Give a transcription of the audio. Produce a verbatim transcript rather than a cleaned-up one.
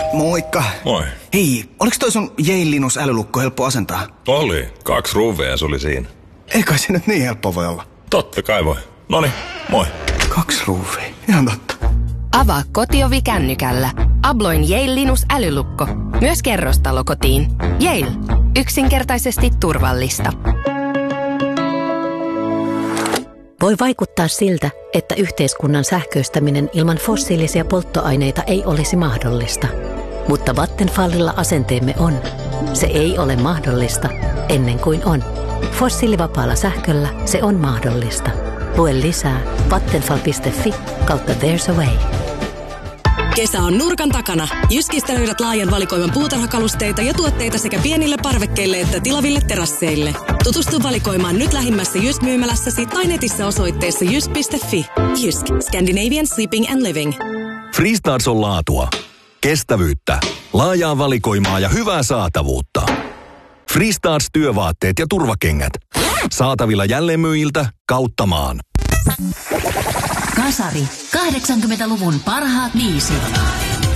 Moikka. Moi. Hei, oliks toi sun Yale Linus älylukko helppo asentaa? Oli. Kaksi ruuvia se oli siinä. Eikä se nyt niin helppo voi olla. Totta kai voi. Noniin, moi. Kaksi ruuvia. Ihan totta. Avaa kotiovi kännykällä. Abloin Yale Linus älylukko. Myös kerrostalokotiin. Yale. Yksinkertaisesti turvallista. Voi vaikuttaa siltä, että yhteiskunnan sähköistäminen ilman fossiilisia polttoaineita ei olisi mahdollista. Mutta Vattenfallilla asenteemme on. Se ei ole mahdollista ennen kuin on. Fossiilivapaalla sähköllä se on mahdollista. Lue lisää vattenfall piste fi kautta there's a way. Kesä on nurkan takana. Jyskistä löydät laajan valikoiman puutarhakalusteita ja tuotteita sekä pienille parvekkeille että tilaville terasseille. Tutustu valikoimaan nyt lähimmässä Jysk-myymälässäsi tai netissä osoitteessa jysk piste fi. Jysk. Scandinavian Sleeping and Living. Freestarts on laatua, kestävyyttä, laajaa valikoimaa ja hyvää saatavuutta. Freestarts työvaatteet ja turvakengät. Saatavilla jälleenmyyjiltä kautta maan. Kasari. kahdeksankymmentäluvun parhaat biisit.